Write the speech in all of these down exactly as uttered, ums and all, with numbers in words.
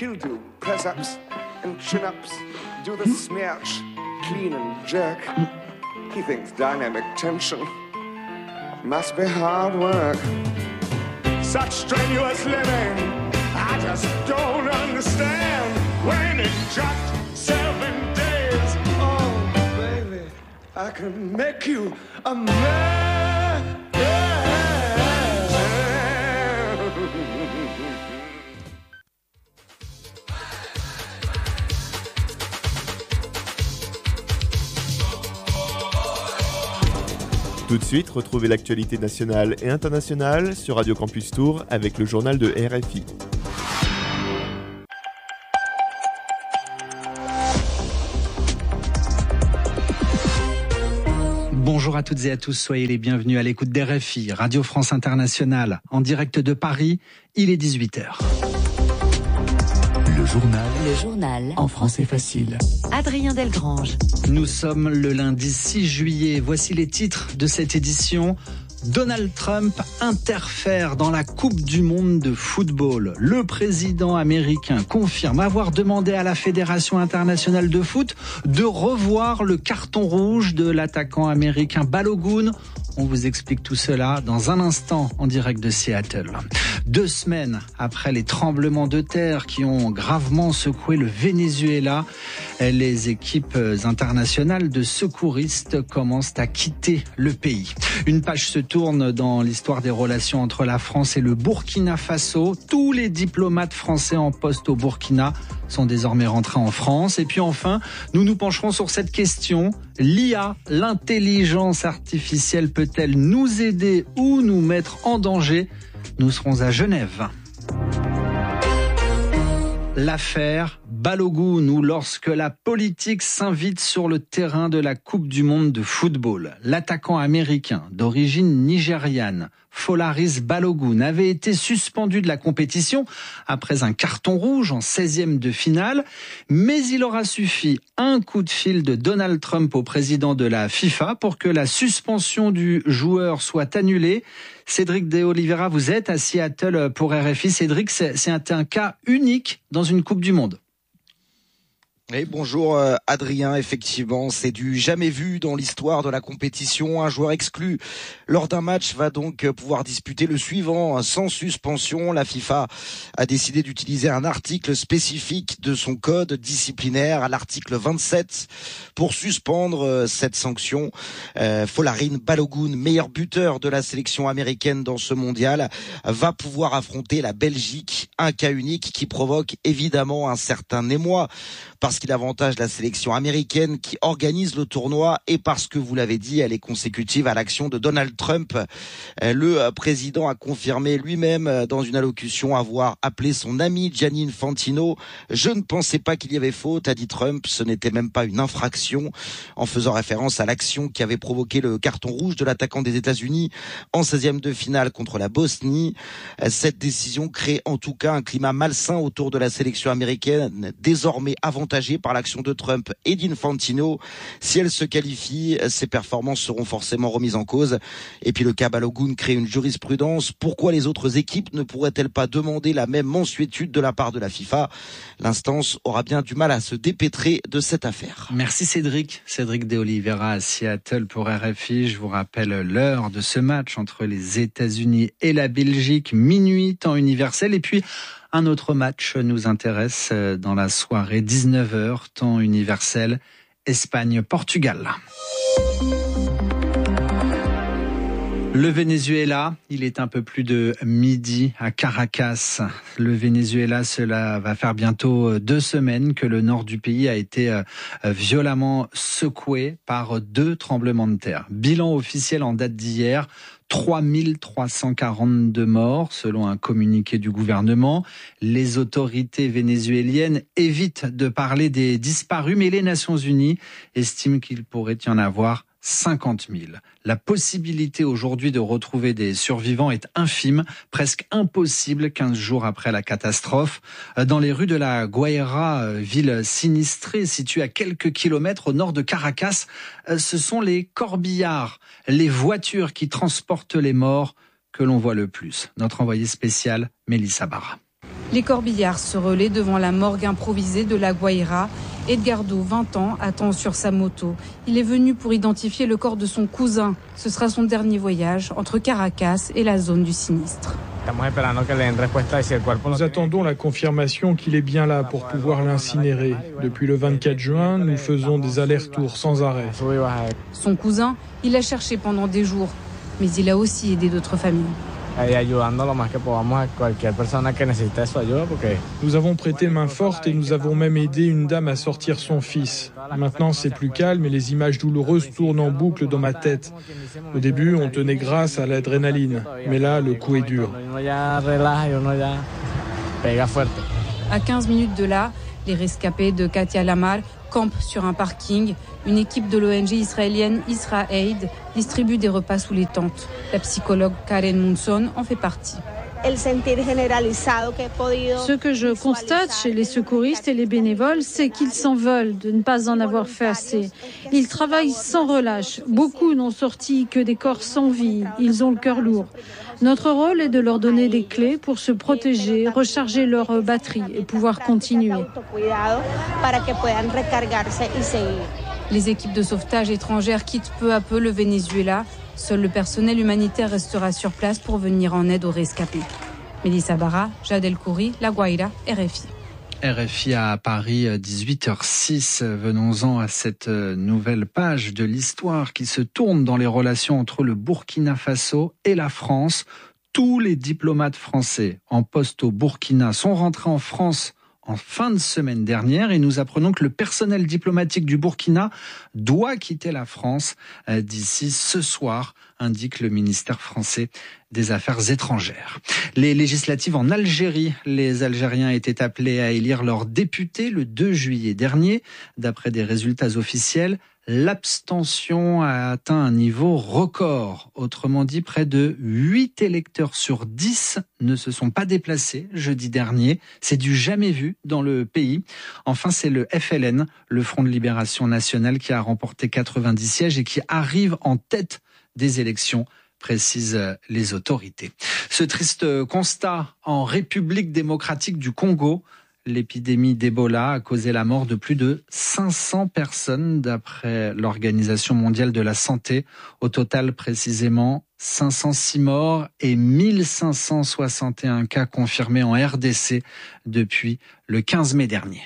He'll do press-ups and chin-ups, do the smirch, clean and jerk. He thinks dynamic tension must be hard work. Such strenuous living, I just don't understand. When it's just seven days, oh baby, I can make you a man. Tout de suite, retrouvez l'actualité nationale et internationale sur Radio Campus Tours avec le journal de R F I. Bonjour à toutes et à tous, soyez les bienvenus à l'écoute d'R F I, Radio France Internationale, en direct de Paris, il est dix-huit heures. Le journal. Le journal. En français facile. Adrien Delgrange. Nous sommes le lundi six juillet. Voici les titres de cette édition. Donald Trump interfère dans la Coupe du monde de football. Le président américain confirme avoir demandé à la Fédération internationale de foot de revoir le carton rouge de l'attaquant américain Balogun. On vous explique tout cela dans un instant en direct de Seattle. Deux semaines après les tremblements de terre qui ont gravement secoué le Venezuela, les équipes internationales de secouristes commencent à quitter le pays. Une page se tourne dans l'histoire des relations entre la France et le Burkina Faso. Tous les diplomates français en poste au Burkina sont désormais rentrés en France. Et puis enfin, nous nous pencherons sur cette question. L'I A, l'intelligence artificielle, peut-elle nous aider ou nous mettre en danger ? Nous serons à Genève. L'affaire Balogun, ou lorsque la politique s'invite sur le terrain de la Coupe du monde de football. L'attaquant américain d'origine nigériane, Folaris Balogun, avait été suspendu de la compétition après un carton rouge en seizième de finale. Mais il aura suffi un coup de fil de Donald Trump au président de la FIFA pour que la suspension du joueur soit annulée. Cédric De Oliveira, vous êtes à Seattle pour R F I. Cédric, c'est, c'est un, un cas unique dans une Coupe du monde. Et bonjour euh, Adrien, effectivement, c'est du jamais vu dans l'histoire de la compétition. Un joueur exclu lors d'un match va donc pouvoir disputer le suivant sans suspension. La FIFA a décidé d'utiliser un article spécifique de son code disciplinaire, à l'article vingt-sept, pour suspendre cette sanction. Euh, Folarin Balogun, meilleur buteur de la sélection américaine dans ce mondial, va pouvoir affronter la Belgique. Un cas unique qui provoque évidemment un certain émoi, parce qu'il avantage la sélection américaine qui organise le tournoi et parce que, vous l'avez dit, elle est consécutive à l'action de Donald Trump. Le président a confirmé lui-même dans une allocution avoir appelé son ami Gianni Infantino. Je ne pensais pas qu'il y avait faute, a dit Trump, ce n'était même pas une infraction, en faisant référence à l'action qui avait provoqué le carton rouge de l'attaquant des États-Unis en seizième de finale contre la Bosnie. Cette décision crée en tout cas un climat malsain autour de la sélection américaine, désormais avantagée par l'action de Trump et d'Infantino. Si elle se qualifie, ses performances seront forcément remises en cause. Et puis le cas Balogun crée une jurisprudence. Pourquoi les autres équipes ne pourraient-elles pas demander la même mansuétude de la part de la FIFA ? L'instance aura bien du mal à se dépêtrer de cette affaire. Merci Cédric. Cédric De Oliveira à Seattle pour R F I. Je vous rappelle l'heure de ce match entre les États-Unis et la Belgique, minuit temps universel. Et puis un autre match nous intéresse dans la soirée, dix-neuf heures, temps universel, Espagne-Portugal. Le Venezuela, il est un peu plus de midi à Caracas. Le Venezuela, cela va faire bientôt deux semaines que le nord du pays a été violemment secoué par deux tremblements de terre. Bilan officiel en date d'hier, trois mille trois cent quarante-deux morts, selon un communiqué du gouvernement. Les autorités vénézuéliennes évitent de parler des disparus, mais les Nations Unies estiment qu'il pourrait y en avoir cinquante mille. La possibilité aujourd'hui de retrouver des survivants est infime, presque impossible quinze jours après la catastrophe. Dans les rues de la Guaira, ville sinistrée située à quelques kilomètres au nord de Caracas, ce sont les corbillards, les voitures qui transportent les morts que l'on voit le plus. Notre envoyée spéciale, Mélissa Barra. Les corbillards se relaient devant la morgue improvisée de La Guaira. Edgardo, vingt ans, attend sur sa moto. Il est venu pour identifier le corps de son cousin. Ce sera son dernier voyage entre Caracas et la zone du sinistre. Nous attendons la confirmation qu'il est bien là pour pouvoir l'incinérer. Depuis le vingt-quatre juin, nous faisons des allers-retours sans arrêt. Son cousin, il l'a cherché pendant des jours, mais il a aussi aidé d'autres familles. Nous avons prêté main forte et nous avons même aidé une dame à sortir son fils. Maintenant, c'est plus calme et les images douloureuses tournent en boucle dans ma tête. Au début, on tenait grâce à l'adrénaline, mais là, le coup est dur. À quinze minutes de là, les rescapés de Katia Lamar campent sur un parking. Une équipe de l'O N G israélienne IsraAid distribue des repas sous les tentes. La psychologue Karen Munson en fait partie. Ce que je constate chez les secouristes et les bénévoles, c'est qu'ils s'en veulent de ne pas en avoir fait assez. Ils travaillent sans relâche. Beaucoup n'ont sorti que des corps sans vie. Ils ont le cœur lourd. Notre rôle est de leur donner des clés pour se protéger, recharger leur batterie et pouvoir continuer. Les équipes de sauvetage étrangères quittent peu à peu le Venezuela. Seul le personnel humanitaire restera sur place pour venir en aide aux rescapés. Mélissa Barra, Jad El Khoury, La Guaira, R F I. R F I à Paris, dix-huit heures six. Venons-en à cette nouvelle page de l'histoire qui se tourne dans les relations entre le Burkina Faso et la France. Tous les diplomates français en poste au Burkina sont rentrés en France en fin de semaine dernière et nous apprenons que le personnel diplomatique du Burkina doit quitter la France d'ici ce soir, indique le ministère français des Affaires étrangères. Les législatives en Algérie, les Algériens étaient appelés à élire leurs députés le deux juillet dernier. D'après des résultats officiels, l'abstention a atteint un niveau record. Autrement dit, près de huit électeurs sur dix ne se sont pas déplacés jeudi dernier. C'est du jamais vu dans le pays. Enfin, c'est le F L N, le Front de Libération Nationale, qui a remporté quatre-vingt-dix sièges et qui arrive en tête des élections, précisent les autorités. Ce triste constat en République démocratique du Congo, l'épidémie d'Ebola a causé la mort de plus de cinq cents personnes d'après l'Organisation mondiale de la santé. Au total, précisément, cinq cent six morts et mille cinq cent soixante et un cas confirmés en R D C depuis le quinze mai dernier.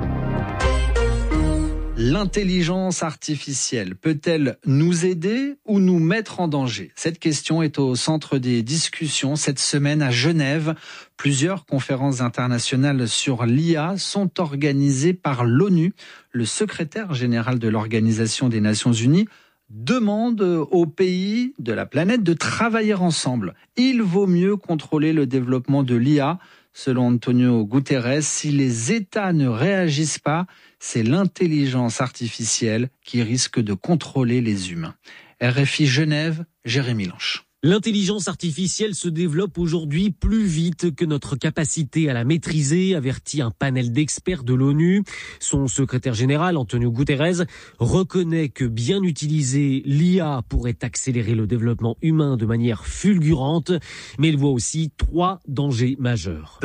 L'intelligence artificielle peut-elle nous aider ou nous mettre en danger ? Cette question est au centre des discussions cette semaine à Genève. Plusieurs conférences internationales sur l'I A sont organisées par l'ONU. Le secrétaire général de l'Organisation des Nations Unies demande aux pays de la planète de travailler ensemble. Il vaut mieux contrôler le développement de l'I A. Selon Antonio Guterres, si les États ne réagissent pas, c'est l'intelligence artificielle qui risque de contrôler les humains. R F I Genève, Jérémy Lanche. L'intelligence artificielle se développe aujourd'hui plus vite que notre capacité à la maîtriser, avertit un panel d'experts de l'ONU. Son secrétaire général, Antonio Guterres, reconnaît que bien utiliser l'I A pourrait accélérer le développement humain de manière fulgurante, mais il voit aussi trois dangers majeurs.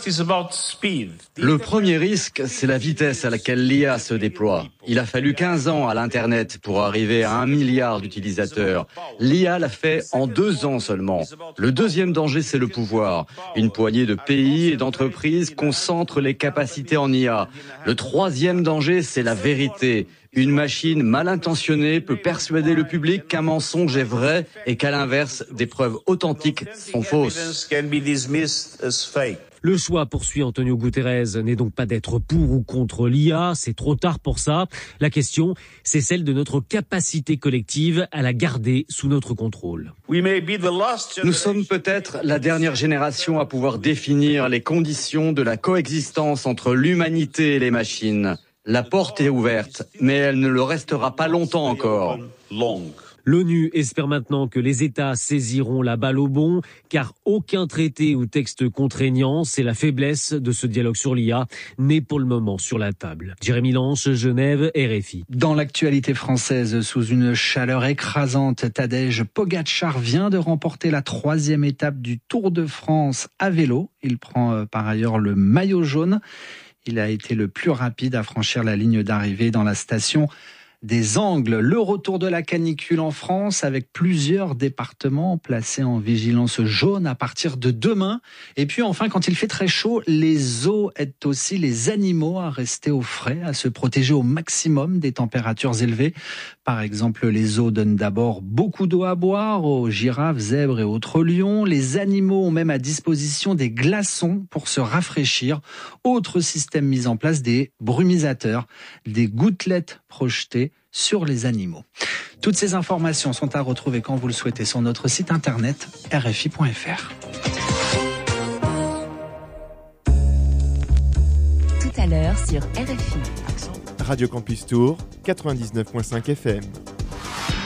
Le premier risque, c'est la vitesse à laquelle l'I A se déploie. Il a fallu quinze ans à l'Internet pour arriver à un milliard d'utilisateurs. L'I A l'a fait en deux ans seulement. Le deuxième danger, c'est le pouvoir. Une poignée de pays et d'entreprises concentrent les capacités en I A. Le troisième danger, c'est la vérité. Une machine mal intentionnée peut persuader le public qu'un mensonge est vrai et qu'à l'inverse, des preuves authentiques sont fausses. Le choix, poursuit Antonio Guterres, n'est donc pas d'être pour ou contre l'I A, c'est trop tard pour ça. La question, c'est celle de notre capacité collective à la garder sous notre contrôle. Nous sommes peut-être la dernière génération à pouvoir définir les conditions de la coexistence entre l'humanité et les machines. La porte est ouverte, mais elle ne le restera pas longtemps encore. L'ONU espère maintenant que les États saisiront la balle au bon, car aucun traité ou texte contraignant, c'est la faiblesse de ce dialogue sur l'I A, n'est pour le moment sur la table. Jérémy Lange, Genève, R F I. Dans l'actualité française, sous une chaleur écrasante, Tadej Pogačar vient de remporter la troisième étape du Tour de France à vélo. Il prend euh, par ailleurs le maillot jaune. Il a été le plus rapide à franchir la ligne d'arrivée dans la station des Angles. Le retour de la canicule en France avec plusieurs départements placés en vigilance jaune à partir de demain. Et puis enfin, quand il fait très chaud, les zoos aident aussi les animaux à rester au frais, à se protéger au maximum des températures élevées. Par exemple, les zoos donnent d'abord beaucoup d'eau à boire aux girafes, zèbres et autres lions. Les animaux ont même à disposition des glaçons pour se rafraîchir. Autre système mis en place, des brumisateurs, des gouttelettes projetées sur les animaux. Toutes ces informations sont à retrouver quand vous le souhaitez sur notre site internet r f i point f r. Tout à l'heure sur R F I. Radio Campus Tour, quatre-vingt-dix-neuf virgule cinq F M.